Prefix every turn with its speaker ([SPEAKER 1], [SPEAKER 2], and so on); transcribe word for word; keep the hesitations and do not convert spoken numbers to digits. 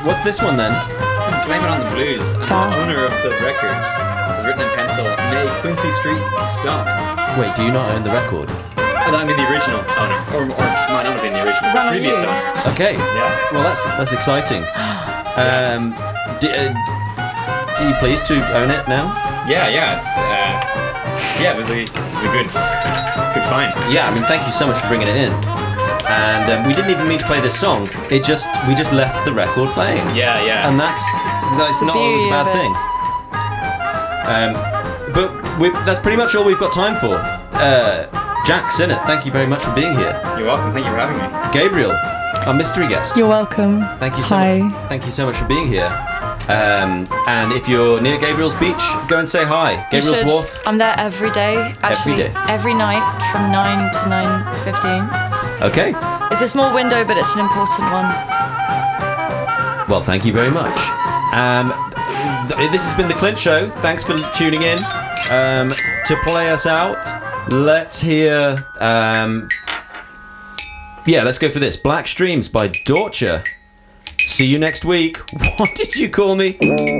[SPEAKER 1] what's this one then?
[SPEAKER 2] This is Blame It on the Blues, and
[SPEAKER 3] Oh.
[SPEAKER 2] the owner of the record has written in pencil, "May Quincy Street stop."
[SPEAKER 1] Wait, do you not own the record?
[SPEAKER 2] Oh, that mean the original owner, or, or might not have been the original,
[SPEAKER 3] Is
[SPEAKER 2] the
[SPEAKER 3] that not
[SPEAKER 2] previous
[SPEAKER 3] you?
[SPEAKER 2] owner.
[SPEAKER 1] Okay.
[SPEAKER 2] Yeah.
[SPEAKER 1] Well, that's that's exciting. Um, d- uh, are you pleased to own it now?
[SPEAKER 2] Yeah, yeah, it's uh, yeah, it was a, it was a good, good find.
[SPEAKER 1] Yeah, I mean, thank you so much for bringing it in. And um, we didn't even mean to play this song. It just we just left the record playing.
[SPEAKER 2] Yeah, yeah.
[SPEAKER 1] And that's that's
[SPEAKER 3] the
[SPEAKER 1] not always a
[SPEAKER 3] beauty
[SPEAKER 1] bad
[SPEAKER 3] of it.
[SPEAKER 1] thing. Um, but we, that's pretty much all we've got time for. Uh, Jack Sinnott, thank you very much for being here.
[SPEAKER 2] You're welcome. Thank you for having me.
[SPEAKER 1] Gabriel, our mystery guest.
[SPEAKER 3] You're welcome.
[SPEAKER 1] Thank you so
[SPEAKER 3] Hi.
[SPEAKER 1] much. Thank you so much for being here. Um, and if you're near Gabriel's Beach, go and say hi.
[SPEAKER 4] You
[SPEAKER 1] Gabriel's
[SPEAKER 4] should.
[SPEAKER 1] Wharf.
[SPEAKER 4] I'm there every day. Actually,
[SPEAKER 1] day?
[SPEAKER 4] every night from nine to nine fifteen.
[SPEAKER 1] Okay.
[SPEAKER 4] It's a small window, but it's an important one.
[SPEAKER 1] Well, thank you very much. Um, th- this has been the Clint Show. Thanks for tuning in. Um, to play us out, let's hear. Um, yeah, let's go for this. Black Streams by Dorcher. See you next week. What did you call me?